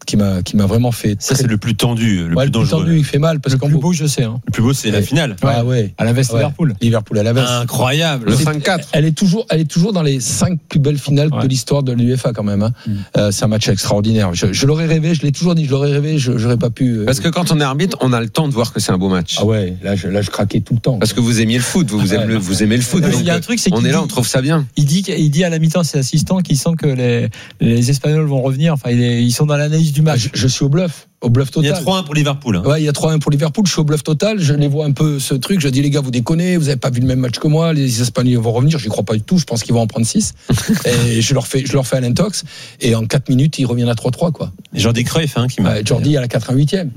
qui m'a qui m'a vraiment fait. Ça, c'est le plus tendu, le ouais, plus dangereux. Le plus tendu, il fait mal parce le qu'en plus beau, je sais. Hein. Le plus beau, c'est ouais. la finale. Ah ouais. À la veste ouais. Liverpool. Liverpool à la veste. Incroyable. Le cinq quatre. Elle est toujours, elle est toujours dans les cinq plus belles finales ouais. de l'histoire de l'UEFA quand même. Hein. Mm. Euh, c'est un match extraordinaire. Je, je l'aurais rêvé, je l'ai toujours dit, je l'aurais rêvé, je j'aurais pas pu. Euh... Parce que quand on est arbitre, on a le temps de voir que c'est un beau match. Ah ouais, là je, là je craquais tout le temps. Parce que vous aimiez le foot, vous, vous, aimez, le, vous aimez le foot. Il y a un truc, c'est on est là, dit, on trouve ça bien. Il dit, il dit à la mi-temps, ses assistants, qu'il sent que les, les Espagnols vont revenir. Enfin, ils sont dans l'analyse du match. Je, je suis au bluff. Au bluff total. Il y a trois un pour Liverpool. Hein. Ouais, il y a trois un pour Liverpool. Je suis au bluff total. Je les vois un peu ce truc. Je dis, les gars, vous déconnez. Vous avez pas vu le même match que moi. Les Espagnols vont revenir. J'y crois pas du tout. Je pense qu'ils vont en prendre six. Et je leur fais, je leur fais un intox. Et en quatre minutes, ils reviennent à trois trois, quoi. Jordi Cruyff, hein, qui m'a. Ouais, Jordi à la quatre-vingt-huitième.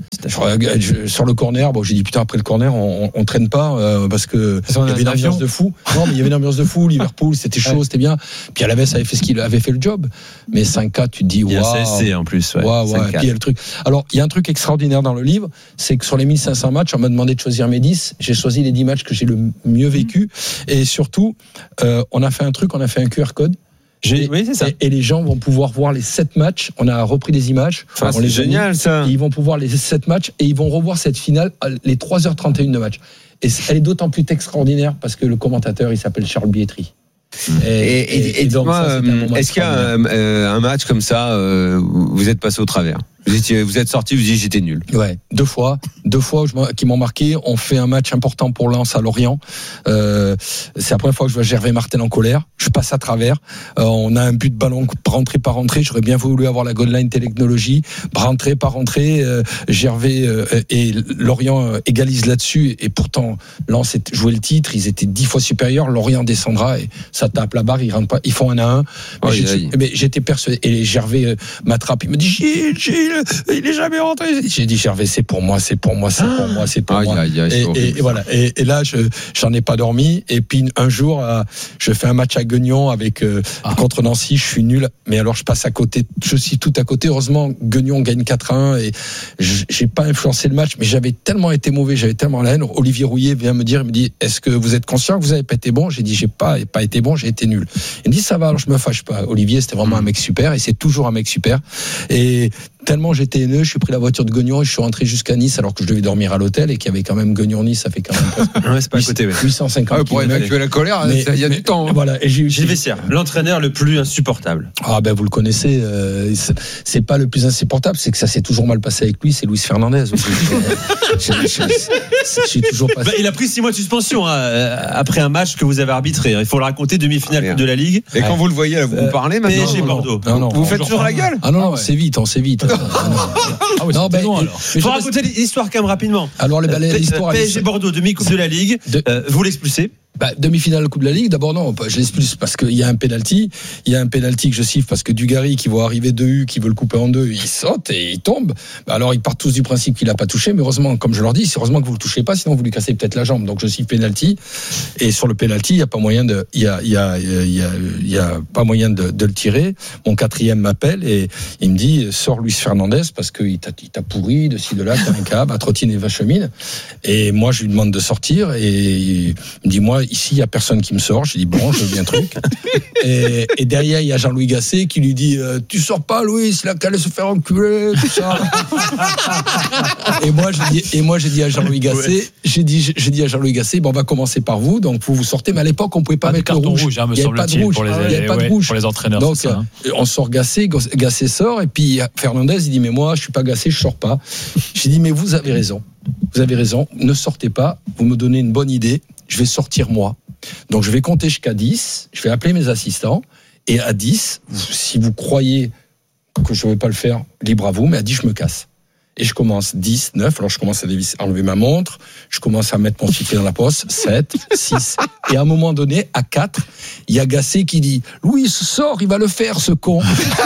Je, sur le corner, bon, j'ai dit, putain, après le corner, on, on, on traîne pas, euh, parce que il y avait une ambiance de fou. Non, mais il y avait une ambiance de fou. Liverpool, c'était chaud, ouais. C'était bien. Puis à la veste, avait fait ce qu'il avait fait le job. Mais cinq quatre, tu te dis, waouh. Il y a un C S C en plus, ouais. Waouh, ouais. Puis il y a le truc. Alors, il y a un truc extraordinaire dans le livre, c'est que sur les mille cinq cents matchs, on m'a demandé de choisir mes dix. J'ai choisi les dix matchs que j'ai le mieux vécu. Et surtout, euh, on a fait un truc, on a fait un Q R code. J'ai, oui, c'est ça. Et, et les gens vont pouvoir voir les sept matchs. On a repris des images. Enfin, c'est les génial, ça. Ils vont pouvoir les sept matchs et ils vont revoir cette finale, les trois heures trente et une de match. Et elle est d'autant plus extraordinaire parce que le commentateur, il s'appelle Charles Bietri. Et, et, et, et donc, ça, euh, est-ce qu'il y a un, euh, un match comme ça, euh, où vous êtes passé au travers? Vous, étiez, vous êtes sorti, vous dites j'étais nul. Ouais, deux fois, deux fois qui m'ont marqué. On fait un match important pour Lens à Lorient. Euh, c'est la première fois que je vois Gervais Martel en colère. Je passe à travers. Euh, on a un but de ballon rentré par rentrée. J'aurais bien voulu avoir la goal line technologie. Rentré par rentrée. Euh, Gervais euh, et Lorient euh, égalisent là-dessus. Et pourtant, Lens jouait le titre. Ils étaient dix fois supérieurs. Lorient descendra et ça tape la barre. Ils rentrent pas. Ils font un à un. Mais, oh, j'étais, mais j'étais persuadé. Et Gervais euh, m'attrape. Il me dit Gilles, Gilles. Il est jamais rentré. J'ai dit Gervais, c'est pour moi, c'est pour moi, c'est pour moi, c'est pour aïe, moi. Aïe, aïe, et, et, et voilà. Et, et là, je j'en ai pas dormi. Et puis un jour, euh, je fais un match à Guignon avec euh, ah. contre Nancy. Je suis nul, mais alors je passe à côté. Je suis tout à côté. Heureusement, Guignon gagne quatre à un et j'ai pas influencé le match, mais j'avais tellement été mauvais, j'avais tellement la haine. Olivier Rouillet vient me dire, il me dit, est-ce que vous êtes conscient que vous avez pas été bon? J'ai dit, j'ai pas pas été bon, j'ai été nul. Il me dit, ça va, alors je me fâche pas. Olivier, c'était vraiment un mec super et c'est toujours un mec super. Et tellement j'étais haineux, je suis pris la voiture de Guignon et je suis rentré jusqu'à Nice alors que je devais dormir à l'hôtel et qu'il y avait quand même Guignon-Nice, ça fait quand même presque ouais, c'est pas à côté, ouais. huit cent cinquante ah, pour évacuer la colère, il y a mais, du temps. Hein. Voilà, et j'ai, Gilles Vessière, l'entraîneur le plus insupportable. Ah ben vous le connaissez, euh, c'est, c'est pas le plus insupportable, c'est que ça s'est toujours mal passé avec lui, c'est Luis Fernandez. J'ai toujours pas. Bah, il a pris six mois de suspension hein, après un match que vous avez arbitré. Il faut le raconter, demi-finale ah, de la Ligue. Et ouais. Quand vous le voyez, vous euh, parlez maintenant. P S G Bordeaux. Non, non, vous faites toujours la gueule. Ah non, non, c'est vite, on sait vite. Ah oui, non, ben, bon, alors. Il faut raconter l'histoire quand même rapidement. Alors, l'histoire. P S G Bordeaux, demi-coupe de la Ligue. De... Euh, vous l'expulsez. Bah, demi-finale de la Coupe de la Ligue, d'abord non, je l'expulse parce qu'il y a un penalty, il y a un penalty que je siffle parce que Dugarry qui voit arriver deux U, qui veut le couper en deux, il saute et il tombe. Bah, alors ils partent tous du principe qu'il a pas touché, mais heureusement, comme je leur dis, c'est heureusement que vous le touchez pas, sinon vous lui cassez peut-être la jambe. Donc je siffle penalty et sur le penalty, il y a pas moyen de, il y a, il y a, il y a, il y a pas moyen de, de le tirer. Mon quatrième m'appelle et il me dit sors Luis Fernandez parce qu'il t'a, il t'a pourri de ci de là, t'as un câble, à trottine et va chemine. Et moi je lui demande de sortir et il me dit moi ici il y a personne qui me sort. J'ai dit bon, je veux bien truc. Et, et derrière il y a Jean-Louis Gasset qui lui dit euh, tu sors pas Louis, il a qu'à aller se faire enculer tout ça. et moi j'ai dit et moi j'ai dit à Jean-Louis Gasset, ouais. j'ai dit j'ai dit à Jean-Louis Gasset bon on va commencer par vous, donc vous vous sortez, mais à l'époque on pouvait pas, pas mettre le rouge, rouge hein, il y avait pas de rouge, pour les, il y avait pas de rouge pour les entraîneurs. Donc ça, hein. On sort Gasset, Gasset sort et puis Fernandez il dit mais moi je suis pas Gasset, je sors pas. J'ai dit mais vous avez raison. Vous avez raison, ne sortez pas, vous me donnez une bonne idée, je vais sortir moi. Donc je vais compter jusqu'à dix, je vais appeler mes assistants, et à dix, si vous croyez que je ne vais pas le faire, libre à vous, mais à dix, je me casse. Et je commence dix, neuf, alors je commence à enlever ma montre, je commence à mettre mon sifflet dans la poche, sept, six, et à un moment donné, à quatre, il y a Gasset qui dit « Louis, sort, il va le faire, ce con !»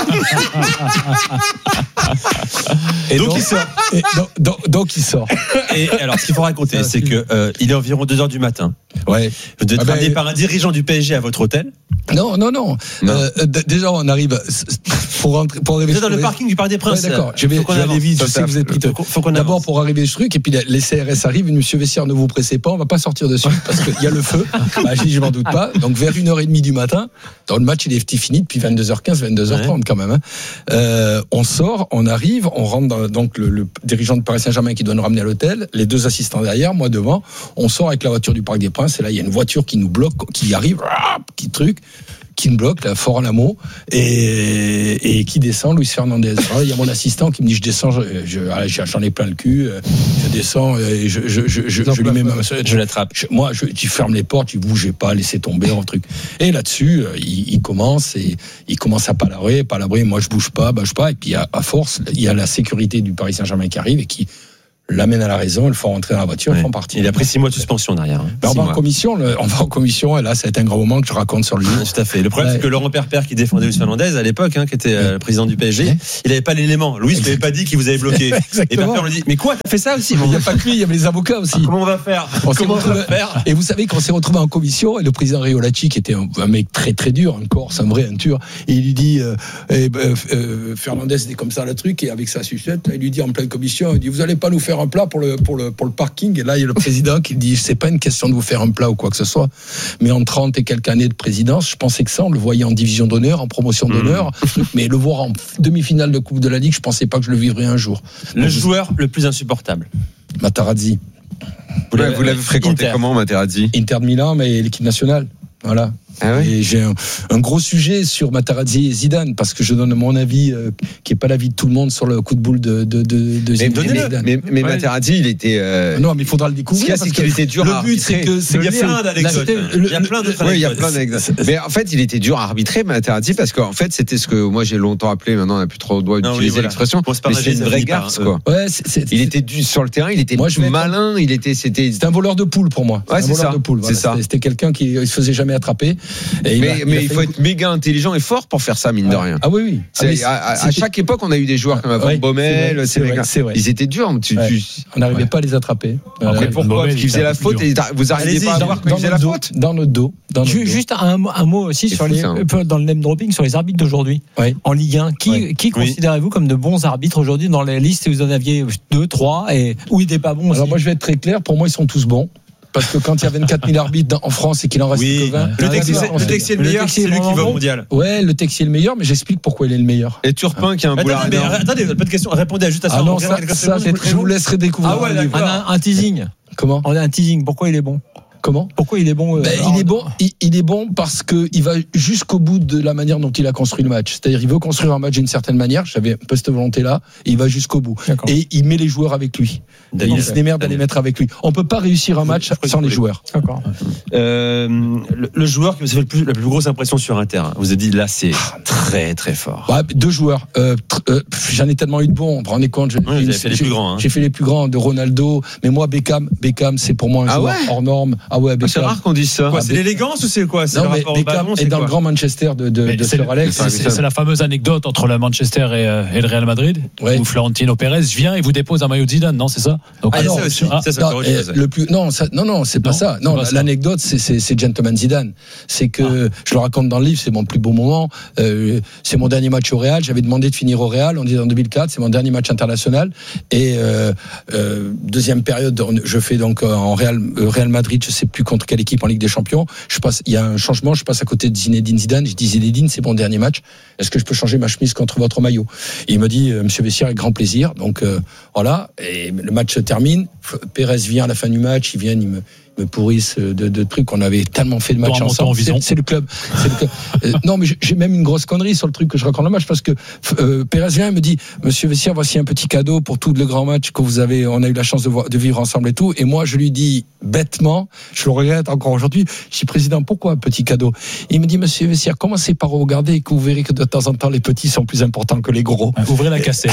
Et donc, donc il sort. Et donc, donc, donc il sort. Et alors, ce qu'il faut raconter, c'est que euh, il est environ deux heures du matin. Ouais. Vous devez être ah ramené ben, par un dirigeant du P S G à votre hôtel. Non, non, non. non. Euh, d- déjà, on arrive pour rentrer, pour arriver. Vous êtes dans le parking du Parc des Princes. Ouais, d'accord. Je vais, je vais aller vite. Je sais que vous strepiteux. Faut qu'on D'abord avance. pour arriver à ce truc, et puis les C R S arrivent, Monsieur Vessière, ne vous pressez pas, on va pas sortir dessus parce qu'il y a le feu. Bah, je dis, je m'en doute pas. Donc vers une heure trente du matin, dans le match il est fini depuis vingt-deux heures quinze, vingt-deux heures trente quand même. Hein. Euh, on sort, on arrive, on rentre dans, donc le, le dirigeant de Paris Saint-Germain qui doit nous ramener à l'hôtel, les deux assistants derrière, moi devant, on sort avec la voiture du Parc des Princes, et là il y a une voiture qui nous bloque, qui arrive, qui truc, qui me bloque, là, fort en amont, et, et qui descend, Luis Fernandez. Alors, il y a mon assistant qui me dit, je descends, je, je, j'en ai plein le cul, je descends, et je, je, je, je, je lui mets ma je l'attrape. Je, moi, je, tu fermes les portes, tu bougez pas, laissez tomber, un truc. Et là-dessus, il, il commence, et il commence à palabrer, palabrer, moi je bouge pas, bouge pas, et puis à, à force, il y a la sécurité du Paris Saint-Germain qui arrive, et qui l'amène à la raison, il faut rentrer dans la voiture, ouais. il faut partir. Il a pris six mois de suspension derrière. Hein. Ben on, va mois. en commission, le, on va en commission, et là, ça a été un grand moment que je raconte sur le livre. Tout à fait. Le problème, ouais. c'est que Laurent Perper, qui défendait Luis Fernandez à l'époque, hein, qui était euh, président du P S G, ouais. il n'avait pas l'élément. Louis ne l'avait pas dit qu'il vous avait bloqué. Et Perper lui dit, mais quoi, t'as fait ça aussi? Il n'y a pas que lui, il y avait les avocats aussi. Ah, comment on va faire? on Comment retrouvé, on va faire? Et vous savez qu'on s'est retrouvé en commission, et le président Riolacci, qui était un, un mec très très dur, un Corse, un vrai, un Turc, et il lui dit, euh, eh, euh, euh, Fernandez était comme ça le truc, et avec sa sucette, il lui dit en pleine commission, il dit, vous allez pas nous faire un plat pour le pour le pour le parking? Et là il y a le président qui dit, c'est pas une question de vous faire un plat ou quoi que ce soit, mais en trente et quelques années de présidence, je pensais que ça on le voyait en division d'honneur, en promotion d'honneur, mmh. mais le voir en demi-finale de Coupe de la Ligue, je pensais pas que je le vivrais un jour. Le Donc, joueur le plus insupportable, Vous Materazzi. Vous l'avez, vous l'avez fréquenté Inter. comment, Materazzi? Inter de Milan, mais l'équipe nationale. Voilà. Ah ouais. Et j'ai un, un gros sujet sur Materazzi et Zidane, parce que je donne mon avis euh, qui est pas l'avis de tout le monde sur le coup de boule de, de, de, de Zidane. Mais, Zidane. mais, mais ouais. Materazzi, il était. Euh... Non, mais il faudra le découvrir. Ce qu'il y a, c'est qu'il était dur à arbitrer. Le but, c'est que c'est il y a plein d'anecdotes. Il y a plein d'autres anecdotes. Oui, il y a plein d'anecdotes. Mais en fait, il était dur à arbitrer, Materazzi, parce qu'en fait, c'était ce que moi j'ai longtemps appelé. Maintenant, on n'a plus trop le droit d'utiliser oui, voilà. l'expression. Mais c'était une vraie garce, quoi. Ouais, c'est, c'est, il était du, sur le terrain, il était moi, je malin. Il était, c'était. C'était un voleur de poule pour moi. Ouais, c'est ça. C'est ça. C'était quelqu'un qui se faisait jamais attraper. Mais mais il faut être méga intelligent et fort pour faire ça, mine de rien. Ah oui, oui. C'est, à, à chaque époque, on a eu des joueurs comme Van Bommel, c'est vrai, c'est vrai. Ils étaient durs. Tu, ouais. tu... On n'arrivait ouais. pas à les attraper. Après, pourquoi? Parce qu'ils faisaient la faute et vous arriviez pas à voir quand ils faisaient la faute? Dans notre dos. Juste un mot aussi sur les, dans le name dropping sur les arbitres d'aujourd'hui. En Ligue un. Qui, qui considérez-vous comme de bons arbitres aujourd'hui dans la liste? Vous en aviez deux, trois, et où ils n'étaient pas bons aussi? Alors moi, je vais être très clair. Pour moi, ils sont tous bons. Parce que quand il y a vingt-quatre mille arbitres en France et qu'il en reste oui, que vingt, le Texier c'est le meilleur, c'est lui qui va au mondial. Ouais, le Texier est le meilleur, mais j'explique pourquoi il est le meilleur. Et Turpin qui a un boulard. Attendez, pas de question, répondez juste à ça. Ah non, ça, ça je vous laisserai découvrir. Ah ouais, un, un teasing. Comment? On a un teasing. Pourquoi il est bon? Comment? Pourquoi il est bon? Euh, ben, il est bon. Il, il est bon parce que il va jusqu'au bout de la manière dont il a construit le match. C'est-à-dire, il veut construire un match d'une certaine manière. J'avais un peu cette volonté-là. Et il va jusqu'au bout. D'accord. Et il met les joueurs avec lui. Daniel, il se démerde d'aller mettre avec lui. On peut pas réussir un match sans les joueurs. D'accord. Euh, le, le joueur qui vous a fait le plus, la plus grosse impression sur un terrain. Vous avez dit là, c'est très très fort. Ouais, deux joueurs. Euh, euh, j'en ai tellement eu de bons. Vous vous rendez compte? J'ai, oui, fait les plus grands. Hein. J'ai fait les plus grands de Ronaldo. Mais moi, Beckham, Beckham, c'est pour moi un ah joueur ouais hors norme. Ah ouais, Beckham. C'est rare qu'on dise ça. Quoi, c'est l'élégance ou c'est quoi? C'est non, le mais rapport Beckham au ballon, est dans le grand Manchester de, de, de Sir Alex. C'est, c'est, c'est la fameuse anecdote entre le Manchester et, euh, et le Real Madrid, ouais. où Florentino Pérez vient et vous dépose un maillot de Zidane, non? C'est ça? Donc, ah, non, ça aussi. Ah, ça, non, le plus, non, ça, non, non, c'est pas non, ça. Non, c'est l'anecdote, c'est, c'est, c'est Gentleman Zidane. C'est que, ah. je le raconte dans le livre, c'est mon plus beau moment. Euh, c'est mon dernier match au Real. J'avais demandé de finir au Real. On dit en deux mille quatre, c'est mon dernier match international. Et euh, euh, deuxième période, je fais donc en Real, Real Madrid, je sais plus contre quelle équipe en Ligue des Champions. Je passe, il y a un changement. Je passe à côté de Zinedine Zidane. Je dis Zinedine, c'est mon dernier match. Est-ce que je peux changer ma chemise contre votre maillot? Et il me dit, Monsieur Vessière, avec grand plaisir. Donc euh, voilà. Et le match se termine. Pérez vient à la fin du match. Ils viennent, ils me me pourrissent de, de trucs. On avait tellement fait de matchs ensemble. C'est, c'est le club. C'est le club. euh, non, mais j'ai même une grosse connerie sur le truc que je raconte le match parce que euh, Pérez vient et me dit, Monsieur Vessière, voici un petit cadeau pour tout le grand match que vous avez. On a eu la chance de, voir, de vivre ensemble et tout. Et moi, je lui dis bêtement, je le regrette encore aujourd'hui. Je dis, président, pourquoi un petit cadeau? Il me dit, Monsieur Vessière, commencez par regarder et que vous verrez que de temps en temps les petits sont plus importants que les gros. Ouvrez la cassette.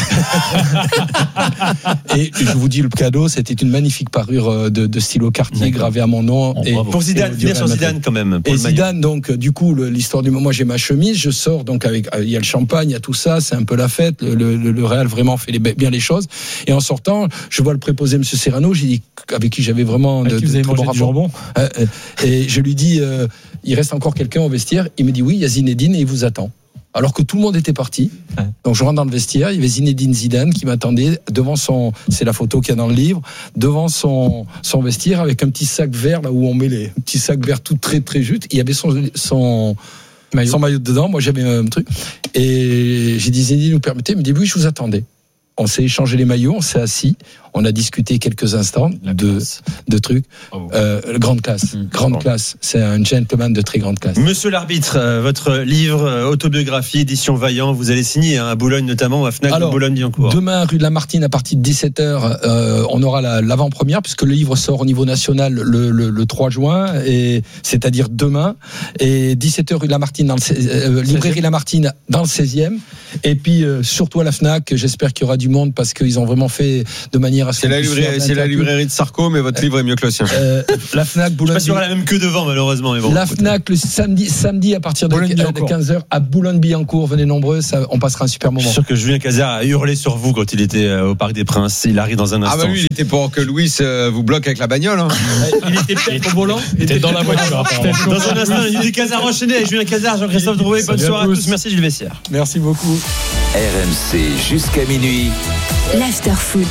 Et je vous dis, le cadeau, c'était une magnifique parure de, de stylo Cartier gravée à mon nom. Oh, et pour Zidane, venir sur Zidane quand même. Et Zidane, donc, du coup, le, l'histoire du moment, j'ai ma chemise, je sors, donc, avec, il y a le champagne, il y a tout ça, c'est un peu la fête, le, le, le Real vraiment fait les, bien les choses. Et en sortant, je vois le préposé, Monsieur Serrano, j'ai dit, avec qui j'avais vraiment de, de, de bon rapport. Jambon. Euh, et je lui dis, euh, il reste encore quelqu'un au vestiaire. Il me dit, oui, il y a Zinedine et il vous attend. alors que tout le monde était parti. Ouais. Donc je rentre dans le vestiaire, il y avait Zinedine Zidane qui m'attendait devant son, c'est la photo qu'il y a dans le livre, devant son, son vestiaire avec un petit sac vert là où on met les petits sacs verts tout très très juste. Il y avait son, son, maillot. son maillot dedans, moi j'avais un truc. Et j'ai dit Zinedine, vous permettez? Il me dit oui, je vous attendais. On s'est échangé les maillots, on s'est assis, on a discuté quelques instants de, de trucs. Oh. Euh, grande classe, mmh. grande oh. classe. C'est un gentleman de très grande classe. Monsieur l'arbitre, euh, votre livre euh, autobiographie, édition Vaillant, vous allez signer hein, à Boulogne notamment, à Fnac de Boulogne-Billancourt. Demain, rue de la Martine, à partir de dix-sept heures, euh, on aura la, l'avant-première, puisque le livre sort au niveau national le, le, le trois juin, et, c'est-à-dire demain. Et dix-sept heures, rue de la Martine, dans le, euh, librairie Lamartine, dans le seizième. Et puis, euh, surtout à la Fnac, j'espère qu'il y aura du monde, parce qu'ils ont vraiment fait de manière à ce C'est la librairie, c'est la librairie de Sarko, mais votre euh, livre est mieux que le sien. Euh, la Fnac, Boulogne. Je sais pas si on aura la même queue devant, malheureusement. Mais bon, la Fnac, le samedi, samedi à partir de, de quinze heures à Boulogne-Billancourt. Venez nombreux, ça, on passera un super moment. Je suis sûr que Julien Cazard a hurlé sur vous quand il était au Parc des Princes. Il arrive dans un instant. Ah bah lui, il était pour que Louis euh, vous bloque avec la bagnole. Hein. Il était peut-être au volant. Il était dans la voiture. Dans un instant, il était Cazard enchaîné avec Julien Cazard, Jean-Christophe Drouet. Bonne soirée à tous. Merci Gilles Vessière. Merci beaucoup. R M C jusqu'à minuit. L'after-foot.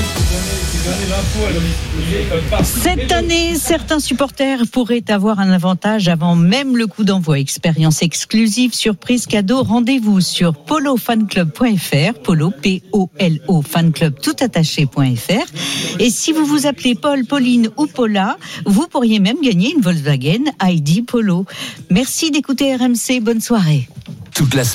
Cette année, certains supporters pourraient avoir un avantage avant même le coup d'envoi. Expérience exclusive, surprise, cadeau. Rendez-vous sur polo fan club point f r, polo, P O L O, fanclub tout attaché point f r. Et si vous vous appelez Paul, Pauline ou Paula, vous pourriez même gagner une Volkswagen I D Polo. Merci d'écouter R M C. Bonne soirée. Toute la semaine.